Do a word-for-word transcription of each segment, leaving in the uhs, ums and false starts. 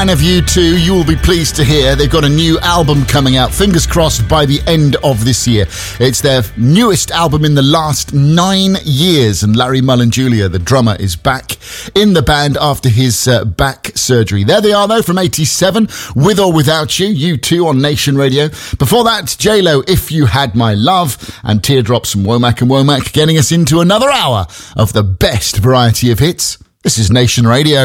fan of U two, you will be pleased to hear they've got a new album coming out, fingers crossed, by the end of this year. It's their newest album in the last nine years, and Larry Mullen-Julia, the drummer, is back in the band after his uh, back surgery. There they are, though, from eighty-seven, With or Without You, U two on Nation Radio. Before that, J-Lo, If You Had My Love, and Teardrops from Womack and Womack, getting us into another hour of the best variety of hits. This is Nation Radio.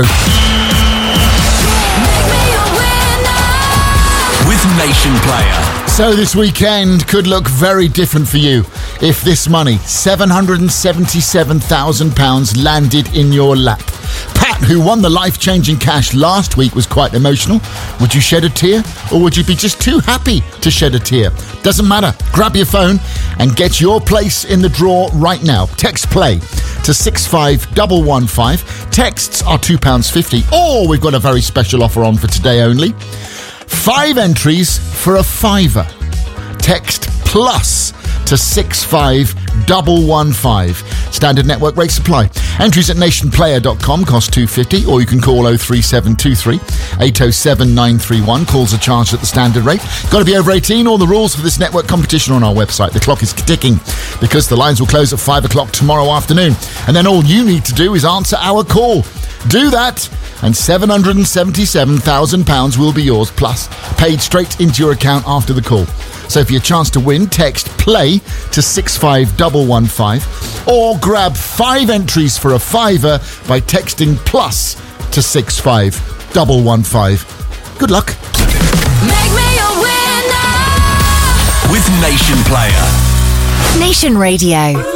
With Nation Player. So this weekend could look very different for you if this money, seven hundred seventy-seven thousand pounds, landed in your lap. Pat, who won the life-changing cash last week, was quite emotional. Would you shed a tear, or would you be just too happy to shed a tear? Doesn't matter. Grab your phone and get your place in the draw right now. Text play to six five one one five. Texts are two pounds fifty, or we've got a very special offer on for today only. Five entries for a fiver. Text plus to six five one one five. Standard network rate supply. Entries at nation player dot com cost two pounds fifty, or you can call oh three seven two three eight oh seven nine three one. Calls are charged at the standard rate. Got to be over eighteen. All the rules for this network competition are on our website. The clock is ticking because the lines will close at five o'clock tomorrow afternoon. And then all you need to do is answer our call. Do that, and seven hundred seventy-seven thousand pounds will be yours, plus paid straight into your account after the call. So for your chance to win, text play to six five one one five, or grab five entries for a fiver by texting plus to six five one one five. Good luck. Make me a winner with Nation Player. Nation Radio.